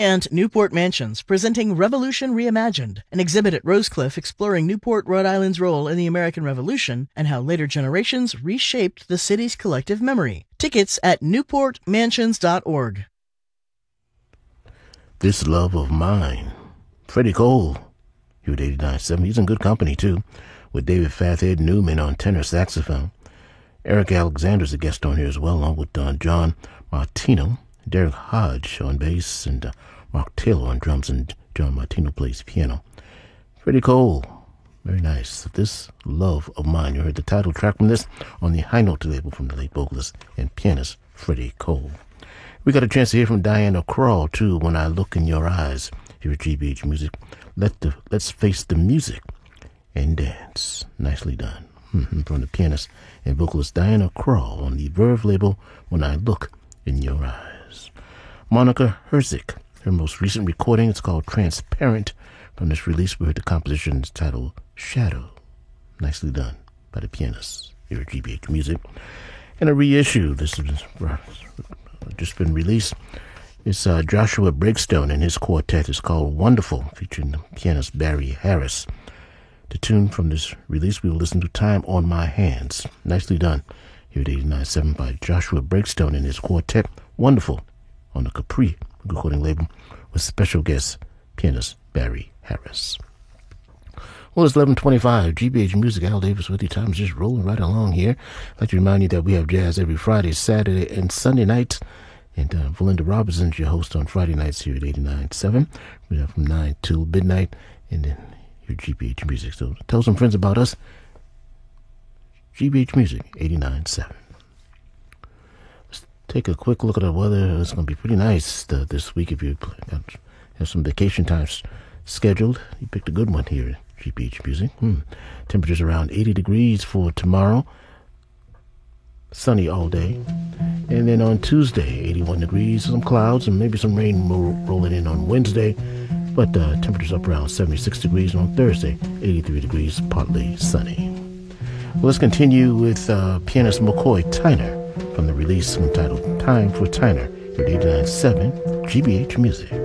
And Newport Mansions, presenting Revolution Reimagined, an exhibit at Rosecliff exploring Newport, Rhode Island's role in the American Revolution and how later generations reshaped the city's collective memory. Tickets at newportmansions.org. This Love of Mine. Freddie Cole, here at 89.7. He's in good company, too, with David Fathead Newman on tenor saxophone. Eric Alexander's a guest on here as well, along with John Martino, Derek Hodge on bass, and Mark Taylor on drums, and John Martino plays piano. Freddie Cole, very nice. This Love of Mine. You heard the title track from this on the High Note label from the late vocalist and pianist Freddie Cole. We got a chance to hear from Diana Krall, too, When I Look in Your Eyes, here at GBH Music. Let's face the music and dance. Nicely done. From the pianist and vocalist Diana Krall on the Verve label, When I Look in Your Eyes. Monica Herzig, her most recent recording, it's called Transparent. From this release, we heard the composition titled Shadow. Nicely done by the pianist here at GBH Music. And a reissue, this has just been released. It's Joshua Breakstone and his quartet. Is called Wonderful, featuring the pianist Barry Harris. The tune from this release, we will listen to Time on My Hands. Nicely done here at 89.7 by Joshua Breakstone and his quartet. Wonderful on the Capri recording label with special guest pianist Barry Harris. Well, it's 11:25. GBH Music, Al Davis with you. Time's just rolling right along here. I'd like to remind you that we have jazz every Friday, Saturday, and Sunday nights. And Valinda Robinson's your host on Friday nights here at 89.7. We have from 9 till midnight. And then your GBH Music. So tell some friends about us. GBH Music, 89.7. Let's take a quick look at the weather. It's going to be pretty nice this week if you have some vacation times scheduled. You picked a good one here at GBH Music. Temperatures around 80 degrees for tomorrow. Sunny all day. And then on Tuesday, 81 degrees, some clouds and maybe some rain rolling in on Wednesday. But temperatures up around 76 degrees. On Thursday, 83 degrees, partly sunny. Well, let's continue with pianist McCoy Tyner from the release entitled Time for Tyner at 89.7 GBH Music.